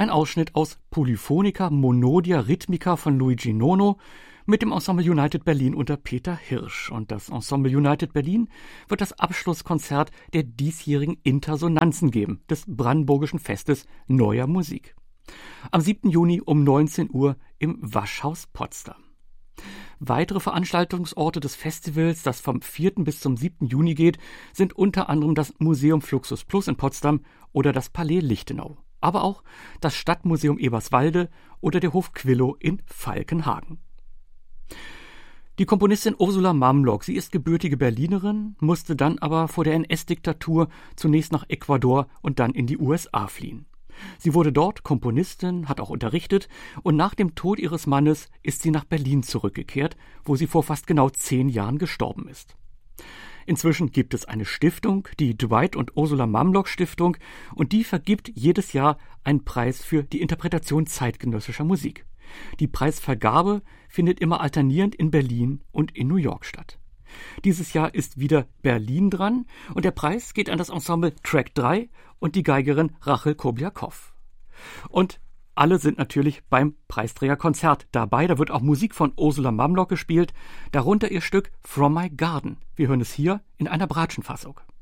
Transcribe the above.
ein Ausschnitt aus Polyphonica Monodia Rhythmica von Luigi Nono mit dem Ensemble United Berlin unter Peter Hirsch. Und das Ensemble United Berlin wird das Abschlusskonzert der diesjährigen Intersonanzen geben, des Brandenburgischen Festes Neuer Musik. Am 7. Juni um 19 Uhr im Waschhaus Potsdam. Weitere Veranstaltungsorte des Festivals, das vom 4. bis zum 7. Juni geht, sind unter anderem das Museum Fluxus Plus in Potsdam oder das Palais Lichtenau, aber auch das Stadtmuseum Eberswalde oder der Hof Quillow in Falkenhagen. Die Komponistin Ursula Mamlock, sie ist gebürtige Berlinerin, musste dann aber vor der NS-Diktatur zunächst nach Ecuador und dann in die USA fliehen. Sie wurde dort Komponistin, hat auch unterrichtet und nach dem Tod ihres Mannes ist sie nach Berlin zurückgekehrt, wo sie vor fast genau 10 Jahren gestorben ist. Inzwischen gibt es eine Stiftung, die Dwight und Ursula Mamlock Stiftung, und die vergibt jedes Jahr einen Preis für die Interpretation zeitgenössischer Musik. Die Preisvergabe findet immer alternierend in Berlin und in New York statt. Dieses Jahr ist wieder Berlin dran und der Preis geht an das Ensemble Track 3 und die Geigerin Rachel Kobiakow. Und alle sind natürlich beim Preisträgerkonzert dabei. Da wird auch Musik von Ursula Mamlock gespielt, darunter ihr Stück From My Garden. Wir hören es hier in einer Bratschenfassung.